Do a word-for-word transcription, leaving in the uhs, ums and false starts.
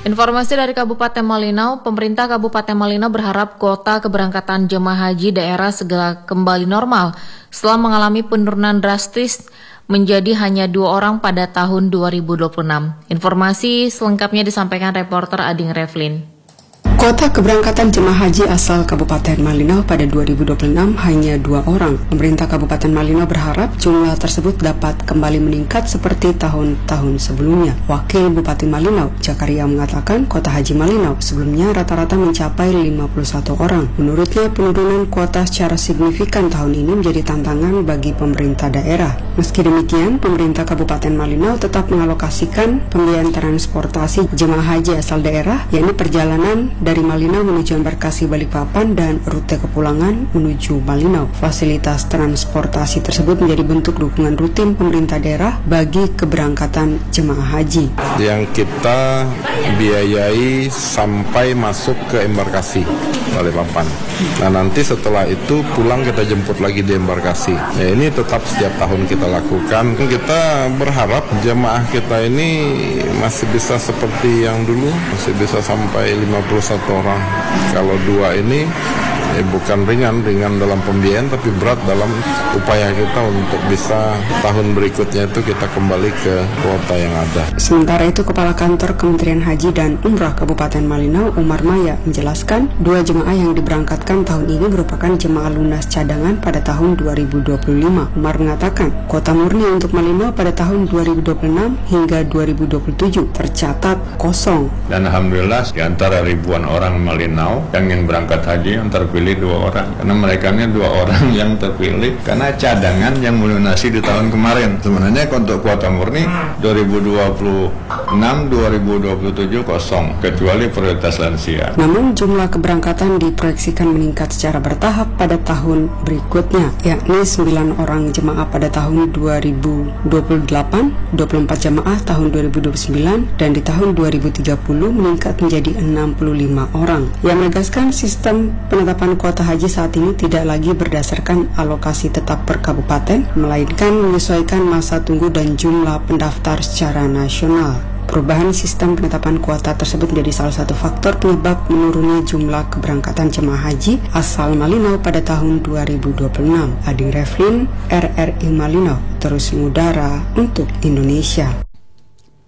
Informasi dari Kabupaten Malinau, pemerintah Kabupaten Malinau berharap kuota keberangkatan jemaah haji daerah segera kembali normal setelah mengalami penurunan drastis menjadi hanya dua orang pada tahun dua ribu dua puluh enam. Informasi selengkapnya disampaikan reporter Ading Revlin. Kuota keberangkatan jemaah haji asal Kabupaten Malinau pada dua ribu dua puluh enam hanya dua orang. Pemerintah Kabupaten Malinau berharap jumlah tersebut dapat kembali meningkat seperti tahun-tahun sebelumnya. Wakil Bupati Malinau, Jakaria, mengatakan kuota haji Malinau sebelumnya rata-rata mencapai lima puluh satu orang. Menurutnya, penurunan kuota secara signifikan tahun ini menjadi tantangan bagi pemerintah daerah. Meski demikian, pemerintah Kabupaten Malinau tetap mengalokasikan pembiayaan transportasi jemaah haji asal daerah, yakni perjalanan dari Malinau menuju Embarkasi Balikpapan dan rute kepulangan menuju Malinau. Fasilitas transportasi tersebut menjadi bentuk dukungan rutin pemerintah daerah bagi keberangkatan jemaah haji. Yang kita biayai sampai masuk ke Embarkasi Balikpapan. Nah, nanti setelah itu pulang kita jemput lagi di Embarkasi. Ya, ini tetap setiap tahun kita lakukan. Kita berharap jemaah kita ini masih bisa seperti yang dulu, masih bisa sampai lima puluh satu orang. Kalau dua ini eh, bukan ringan, ringan dalam pembiayaan, tapi berat dalam upaya kita untuk bisa tahun berikutnya itu kita kembali ke kuota yang ada. Sementara itu, Kepala Kantor Kementerian Haji dan Umrah Kabupaten Malinau, Umar Maya, menjelaskan dua jemaah yang diberangkatkan tahun ini merupakan jemaah lunas cadangan pada tahun dua ribu dua puluh lima. Umar mengatakan kuota murni untuk Malinau pada tahun dua ribu dua puluh enam hingga dua ribu dua puluh tujuh tercatat kosong. Dan alhamdulillah di antara ribuan orang Malinau yang ingin berangkat haji yang terpilih dua orang, karena mereka ini dua orang yang terpilih karena cadangan yang melunasi di tahun kemarin. Sebenarnya untuk kuota murni dua ribu dua puluh enam dua ribu dua puluh tujuh kosong, kecuali prioritas lansia. Namun jumlah keberangkatan diproyeksikan meningkat secara bertahap pada tahun berikutnya, yakni sembilan orang jemaah pada tahun dua ribu dua puluh delapan, dua puluh empat jemaah tahun dua ribu dua puluh sembilan, dan di tahun dua ribu tiga puluh meningkat menjadi enam puluh lima orang. Yang menegaskan sistem penetapan kuota haji saat ini tidak lagi berdasarkan alokasi tetap per kabupaten, melainkan menyesuaikan masa tunggu dan jumlah pendaftar secara nasional. Perubahan sistem penetapan kuota tersebut menjadi salah satu faktor penyebab menurunnya jumlah keberangkatan jemaah haji asal Malinau pada tahun dua ribu dua puluh enam. Ading Revlin, R R I Malinau, terus mengudara untuk Indonesia.